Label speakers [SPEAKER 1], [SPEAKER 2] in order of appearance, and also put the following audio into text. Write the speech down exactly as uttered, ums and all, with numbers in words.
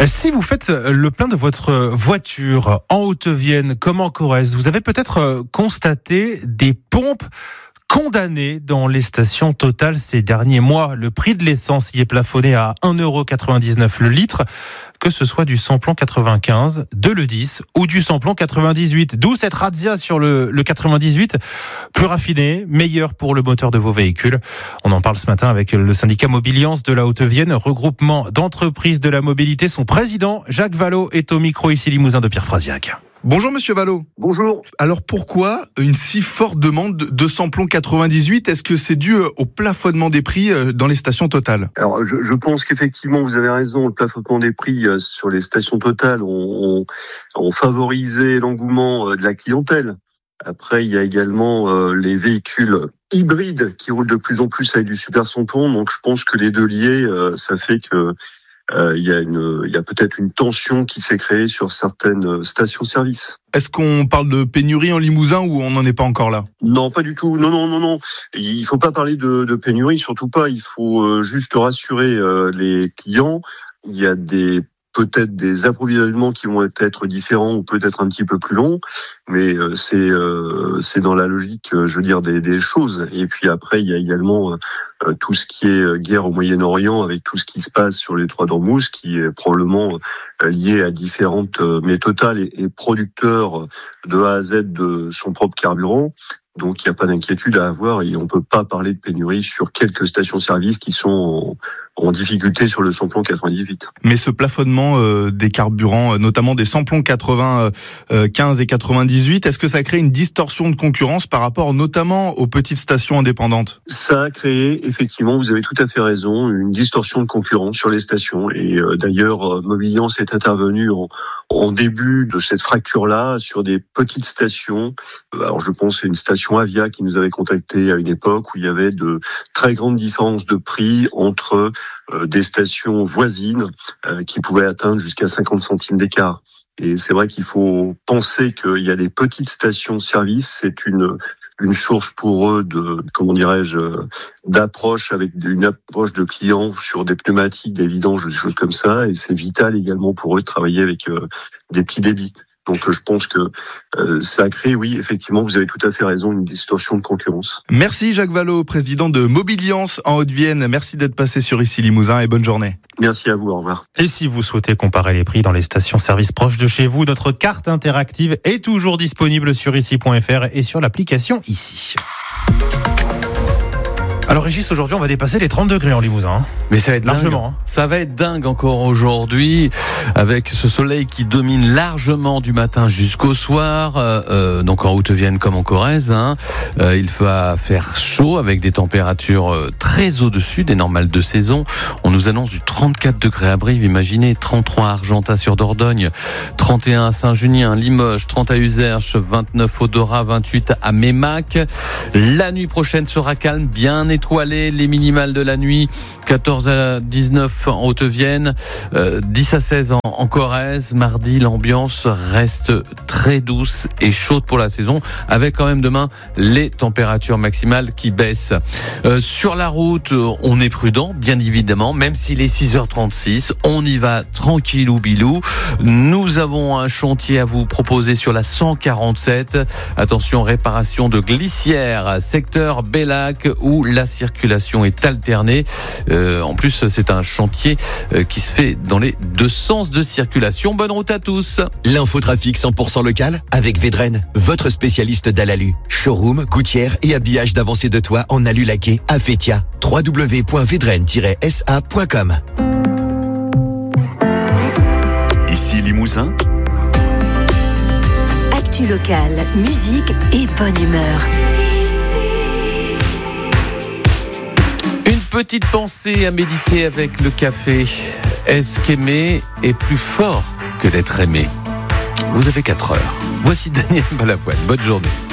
[SPEAKER 1] Si vous faites le plein de votre voiture en Haute-Vienne comme en Corrèze, vous avez peut-être constaté des pompes condamnées dans les stations Total ces derniers mois. Le prix de l'essence y est plafonné à un euro quatre-vingt-dix-neuf le litre, que ce soit du samplon quatre-vingt-quinze, de l'E dix ou du samplon quatre-vingt-dix-huit. D'où cette razzia sur le, le quatre-vingt-dix-huit, plus raffiné, meilleur pour le moteur de vos véhicules. On en parle ce matin avec le syndicat Mobiliance de la Haute-Vienne, regroupement d'entreprises de la mobilité. Son président, Jacques Vallot, est au micro ici Limousin de Pierre Frasiac.
[SPEAKER 2] Bonjour Monsieur Vallot.
[SPEAKER 3] Bonjour.
[SPEAKER 2] Alors pourquoi une si forte demande de samplon quatre-vingt-dix-huit ? Est-ce que c'est dû au plafonnement des prix dans les stations Total ?
[SPEAKER 3] Alors je, je pense qu'effectivement vous avez raison, le plafonnement des prix sur les stations Total ont, ont, ont favorisé l'engouement de la clientèle. Après il y a également euh, les véhicules hybrides qui roulent de plus en plus avec du super samplon, donc je pense que les deux liés, euh, ça fait que Euh, il y a une, il y a peut-être une tension qui s'est créée sur certaines stations-service.
[SPEAKER 2] Est-ce qu'on parle de pénurie en Limousin ou on n'en est pas encore là ?
[SPEAKER 3] Non, pas du tout. Non, non, non, non. Il faut pas parler de, de pénurie, surtout pas. Il faut euh, juste rassurer euh, les clients. Il y a des peut-être des approvisionnements qui vont être différents ou peut-être un petit peu plus longs, mais euh, c'est euh, c'est dans la logique, euh, je veux dire, des, des choses. Et puis après, il y a également euh, tout ce qui est guerre au Moyen-Orient, avec tout ce qui se passe sur les trois d'Ormuz, qui est probablement euh, lié à différentes... Euh, mais Total est, est producteur de A à Z de son propre carburant. Donc il n'y a pas d'inquiétude à avoir et on ne peut pas parler de pénurie sur quelques stations-service qui sont en, en difficulté sur le samplon quatre-vingt-dix-huit.
[SPEAKER 2] Mais ce plafonnement euh, des carburants, notamment des samplons quatre-vingt-quinze et quatre-vingt-dix-huit, est-ce que ça crée une distorsion de concurrence par rapport notamment aux petites stations indépendantes ?
[SPEAKER 3] Ça a créé, effectivement, vous avez tout à fait raison, une distorsion de concurrence sur les stations. Et euh, d'ailleurs, Mobiliance est intervenu en, en début de cette fracture-là sur des petites stations. Alors je pense à une station Avia qui nous avait contacté à une époque où il y avait de très grandes différences de prix entre euh, des stations voisines euh, qui pouvaient atteindre jusqu'à cinquante centimes d'écart. Et c'est vrai qu'il faut penser qu'il y a des petites stations-service, c'est une une source pour eux de, comment dirais-je, d'approche avec une approche de clients sur des pneumatiques, des vidanges, des choses comme ça. Et c'est vital également pour eux de travailler avec euh, des petits débits. Donc je pense que euh, ça a créé, oui, effectivement, vous avez tout à fait raison, une distorsion de concurrence.
[SPEAKER 2] Merci Jacques Vallot, président de Mobiliance en Haute-Vienne. Merci d'être passé sur Ici Limousin et bonne journée.
[SPEAKER 3] Merci à vous, au revoir.
[SPEAKER 1] Et si vous souhaitez comparer les prix dans les stations-service proches de chez vous, notre carte interactive est toujours disponible sur ici point f r et sur l'application Ici. Alors Régis, aujourd'hui on va dépasser les trente degrés en Limousin.
[SPEAKER 4] Mais ça va être
[SPEAKER 1] largement.
[SPEAKER 4] Dingue. Ça va être dingue encore aujourd'hui, avec ce soleil qui domine largement du matin jusqu'au soir, euh, donc en Haute-Vienne comme en Corrèze. Hein. Euh, il va faire chaud avec des températures très au-dessus des normales de saison. On nous annonce du trente-quatre degrés à Brive, imaginez, trente-trois à Argentat sur Dordogne, trente et un à Saint-Junien, Limoges, trente à Uzerche, vingt-neuf au Dorat, vingt-huit à Mémac. La nuit prochaine sera calme, bien étoilée, les minimales de la nuit, quatorze à dix-neuf en Haute-Vienne, euh, dix à seize en, en Corrèze. Mardi, l'ambiance reste très douce et chaude pour la saison, avec quand même demain les températures maximales qui baissent. Euh, sur la route, on est prudent, bien évidemment, même s'il est six heures trente-six, on y va tranquillou bilou. Nous avons un chantier à vous proposer sur la cent quarante-sept. Attention, réparation de glissière, secteur Bellac, où la circulation est alternée. Euh, en plus, c'est un chantier euh, qui se fait dans les deux sens de circulation. Bonne route à tous.
[SPEAKER 5] L'infotrafic cent pour cent local avec Vedren, votre spécialiste d'Alalu. Showroom, gouttière et habillage d'avancée de toit en alu laqué à Fétia. w w w point vedren tiret s a point com.
[SPEAKER 6] Ici Limousin.
[SPEAKER 7] Actu local, musique et bonne humeur.
[SPEAKER 4] Une petite pensée à méditer avec le café. Est-ce qu'aimer est plus fort que d'être aimé ? Vous avez quatre heures. Voici Daniel Balavoine. Bonne journée.